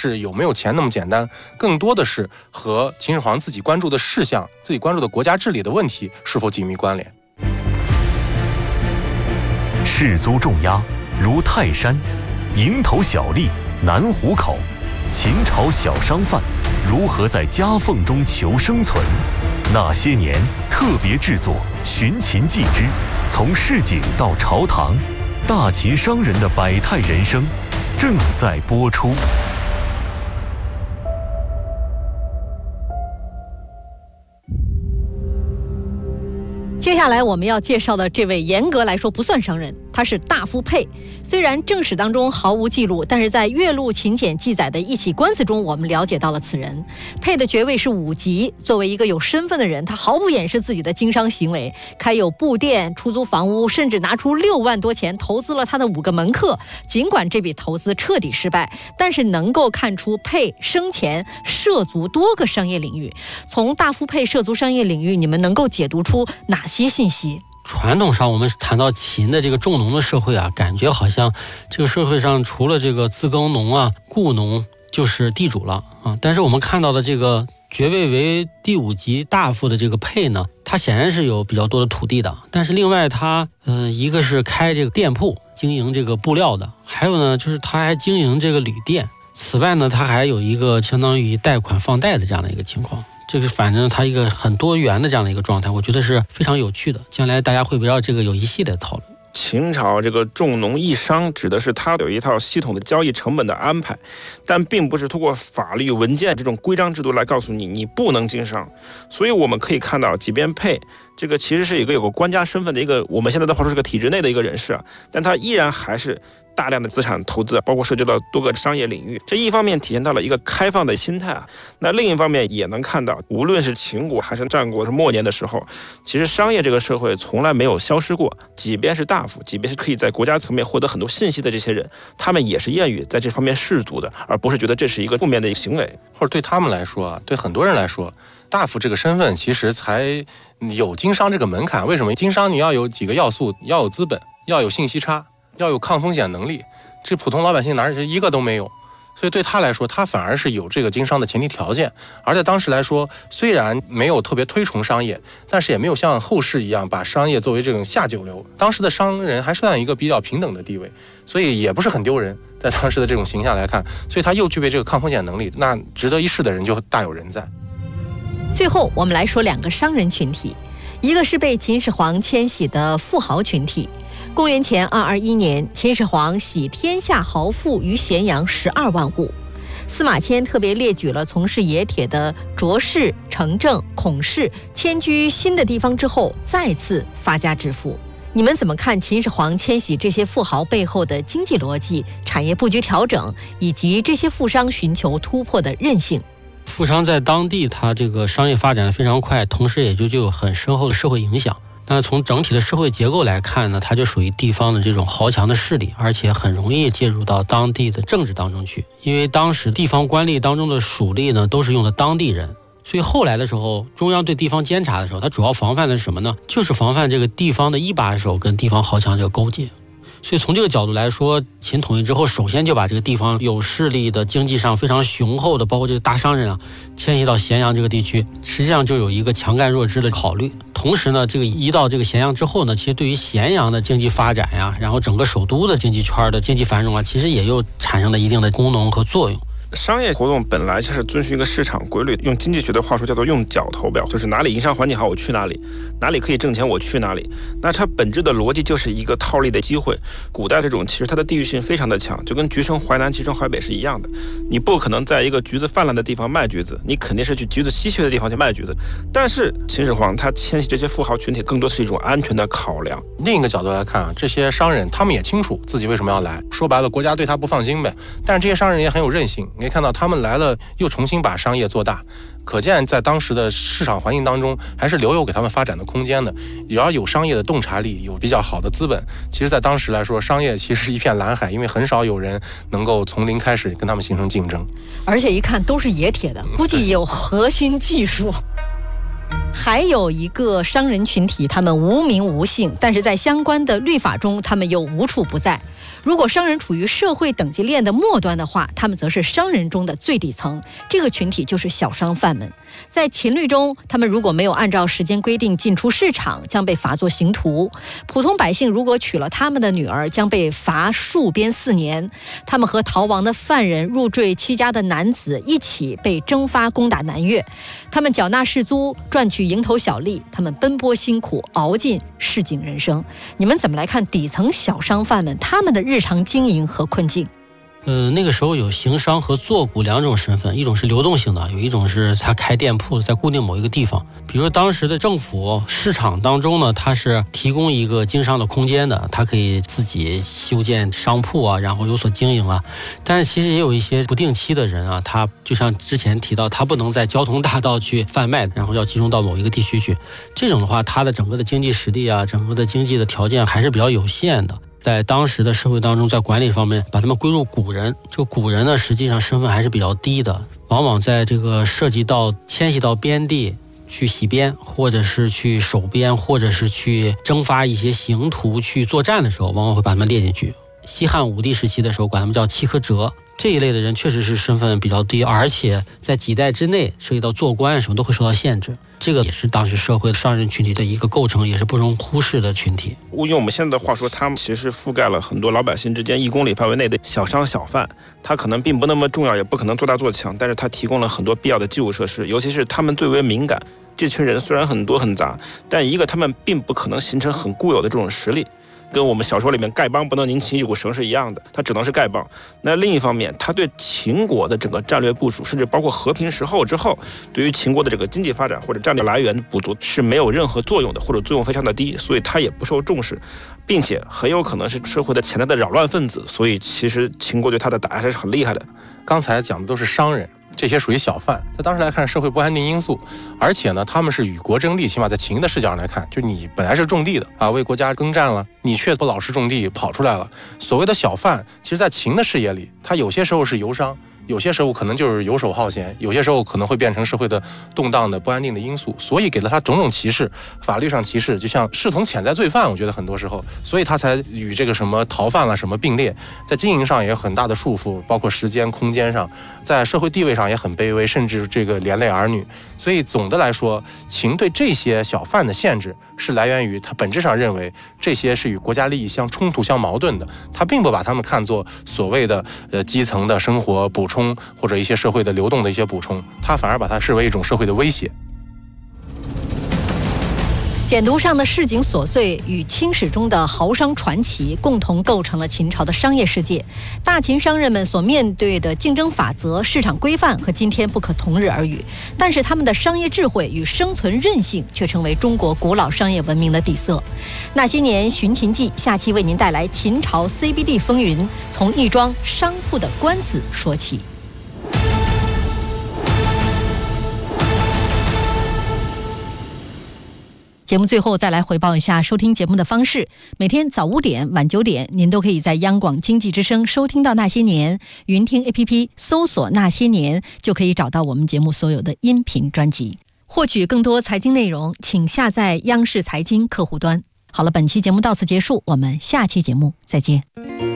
是有没有钱那么简单，更多的是和秦始皇自己关注的事项、自己关注的国家治理的问题是否紧密关联。 士族重压如泰山，蝇头小利难糊口。秦朝小商贩如何在夹缝中求生存？那些年特别制作《寻秦记之从市井到朝堂》，大秦商人的百态人生正在播出。 接下来我们要介绍的这位严格来说不算商人，他是大夫沛。虽然正史当中毫无记录，但是在岳麓秦简记载的一起官司中，我们了解到了此人。沛的爵位是5级，作为一个有身份的人，他毫不掩饰自己的经商行为，开有布店、出租房屋，甚至拿出6万多钱投资了他的5个门客。尽管这笔投资彻底失败，但是能够看出沛生前涉足多个商业领域。从大夫沛涉足商业领域，你们能够解读出哪些信息？ 传统上我们谈到秦的这个重农的社会啊，感觉好像这个社会上除了这个自耕农啊、雇农就是地主了啊。但是我们看到的这个爵位为第5级大夫的这个沛呢，他显然是有比较多的土地的，但是另外他一个是开这个店铺经营这个布料的，还有呢就是他还经营这个旅店。此外呢，他还有一个相当于贷款放贷的这样的一个情况。这个反正它一个很多元的这样的一个状态，我觉得是非常有趣的。将来大家会围绕这个有一系列讨论。 秦朝这个重农抑商指的是它有一套系统的交易成本的安排，但并不是通过法律文件这种规章制度来告诉你你不能经商。所以我们可以看到，即便沛这个其实是有个官家身份的一个，我们现在的话说是个体制内的一个人士啊，但他依然还是大量的资产投资，包括涉及到多个商业领域。这一方面体现到了一个开放的心态啊，那另一方面也能看到，无论是秦国还是战国末年的时候，其实商业这个社会从来没有消失过。即便是大夫，即便是可以在国家层面获得很多信息的这些人，他们也是愿意在这方面士足的，而不是觉得这是一个负面的一个行为。 或者对他们来说啊，对很多人来说，大夫这个身份其实才有经商这个门槛。为什么？经商你要有几个要素，要有资本，要有信息差，要有抗风险能力，这普通老百姓哪是一个都没有。所以对他来说，他反而是有这个经商的前提条件。而在当时来说，虽然没有特别推崇商业，但是也没有像后世一样把商业作为这种下九流。当时的商人还算一个比较平等的地位，所以也不是很丢人。在当时的这种形象来看，所以他又具备这个抗风险能力，那值得一试的人就大有人在。 最后我们来说2个商人群体，一个是被秦始皇迁徙的富豪群体。公元前221年，秦始皇徙天下豪富于咸阳12万户。司马迁特别列举了从事冶铁的卓氏、程正、孔氏迁居新的地方之后再次发家致富。你们怎么看秦始皇迁徙这些富豪背后的经济逻辑、产业布局调整，以及这些富商寻求突破的韧性？ 富商在当地他这个商业发展的非常快，同时也就有很深厚的社会影响。那从整体的社会结构来看呢，它就属于地方的这种豪强的势力，而且很容易介入到当地的政治当中去。因为当时地方官吏当中的属吏呢，都是用的当地人，所以后来的时候，中央对地方监察的时候，它主要防范的是什么呢？就是防范这个地方的一把手跟地方豪强这个勾结。所以从这个角度来说，秦统一之后，首先就把这个地方有势力的、经济上非常雄厚的，包括这个大商人啊，迁移到咸阳这个地区，实际上就有一个强干弱枝的考虑。同时呢，这个移到这个咸阳之后呢，其实对于咸阳的经济发展呀，然后整个首都的经济圈的经济繁荣啊，其实也又产生了一定的功能和作用。 商业活动本来就是遵循一个市场规律，用经济学的话说叫做用脚投标，就是哪里营商环境好我去哪里，哪里可以挣钱我去哪里。那它本质的逻辑就是一个套利的机会。古代这种其实它的地域性非常的强，就跟橘生淮南橘生淮北是一样的。你不可能在一个橘子泛滥的地方卖橘子，你肯定是去橘子稀缺的地方去卖橘子。但是秦始皇他迁徙这些富豪群体更多是一种安全的考量。 另一个角度来看啊，这些商人他们也清楚自己为什么要来，说白了国家对他不放心呗。但是这些商人也很有韧性，可以看到他们来了又重新把商业做大，可见在当时的市场环境当中还是留有给他们发展的空间的。只要有商业的洞察力，有比较好的资本，其实在当时来说，商业其实是一片蓝海，因为很少有人能够从零开始跟他们形成竞争。 而且一看都是冶铁的，估计有核心技术。 还有一个商人群体，他们无名无姓，但是在相关的律法中，他们又无处不在。如果商人处于社会等级链的末端的话，他们则是商人中的最底层。这个群体就是小商贩们。在秦律中，他们如果没有按照时间规定进出市场，将被罚作刑徒。普通百姓如果娶了他们的女儿，将被罚戍边4年。他们和逃亡的犯人、入赘戚家的男子一起被征发攻打南越。他们缴纳士租，赚取蝇头小利，他们奔波辛苦，熬尽市井人生。你们怎么来看底层小商贩们他们的日常经营和困境？ 那个时候有行商和做股2种身份，一种是流动性的，有一种是他开店铺在固定某一个地方。比如当时的政府市场当中呢，它是提供一个经商的空间的，它可以自己修建商铺啊，然后有所经营啊。但是其实也有一些不定期的人啊，他就像之前提到，他不能在交通大道去贩卖，然后要集中到某一个地区去。这种的话，他的整个的经济实力啊，整个的经济的条件还是比较有限的。在当时的社会当中，在管理方面把他们归入古人，这个古人呢，实际上身份还是比较低的，往往在这个涉及到迁徙到边地去洗边，或者是去守边，或者是去征发一些刑徒去作战的时候，往往会把他们列进去。西汉武帝时期的时候，管他们叫契科折。这一类的人确实是身份比较低，而且在几代之内涉及到做官什么都会受到限制。这个也是当时社会商人群体的一个构成，也是不容忽视的群体。 用我们现在的话说，他们其实覆盖了很多老百姓之间1公里范围内的小商小贩。他可能并不那么重要，也不可能做大做强，但是他提供了很多必要的基础设施，尤其是他们最为敏感。这群人虽然很多很杂，但一个他们并不可能形成很固有的这种实力。跟我们小说里面丐帮不能拧起一股绳是一样的，它只能是丐帮。那另一方面，它对秦国的整个战略部署，甚至包括和平时候之后，对于秦国的整个经济发展或者战略来源补足是没有任何作用的，或者作用非常的低，所以它也不受重视，并且很有可能是社会的潜在的扰乱分子。所以其实秦国对它的打压还是很厉害的。 刚才讲的都是商人，这些属于小贩，在当时来看社会不安定因素，而且呢他们是与国争利，起码在秦的视角来看，就你本来是种地的啊，为国家耕战了，你却不老实种地跑出来了。所谓的小贩，其实在秦的视野里，他有些时候是游商，有些时候可能就是游手好闲，有些时候可能会变成社会的动荡的不安定的因素，所以给了他种种歧视，法律上歧视，就像视同潜在罪犯，我觉得很多时候，所以他才与这个什么逃犯了什么并列，在经营上也有很大的束缚，包括时间空间上，在社会地位上也很卑微，甚至这个连累儿女。所以总的来说，秦对这些小贩的限制是来源于他本质上认为这些是与国家利益相冲突相矛盾的，他并不把他们看作所谓的基层的生活补充或者一些社会的流动的一些补充，他反而把它视为一种社会的威胁。 简牍上的市井琐碎与清史中的豪商传奇共同构成了秦朝的商业世界。大秦商人们所面对的竞争法则、市场规范和今天不可同日而语，但是他们的商业智慧与生存韧性却成为中国古老商业文明的底色。那些年寻秦记下期为您带来秦朝 CBD 风云，从一桩商铺的官司说起。节目最后再来回报一下收听节目的方式。每天早5点、晚9点，您都可以在央广经济之声收听到那些年。云听 APP 搜索那些年，就可以找到我们节目所有的音频专辑。获取更多财经内容，请下载央视财经客户端。好了，本期节目到此结束，我们下期节目再见。